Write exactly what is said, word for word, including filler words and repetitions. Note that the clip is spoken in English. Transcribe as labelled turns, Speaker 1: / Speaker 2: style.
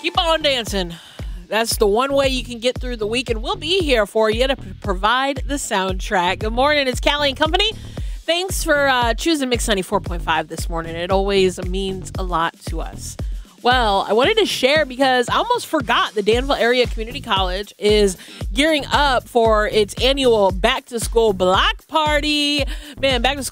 Speaker 1: Keep on dancing. That's the one way you can get through the week, and we'll be here for you to p- provide the soundtrack. Good morning, it's Callie and Company. Thanks for uh, choosing Mix ninety-four point five this morning. It always means a lot to us. Well, I wanted to share because I almost forgot the Danville Area Community College is gearing up for its annual back-to-school block party. Man, back to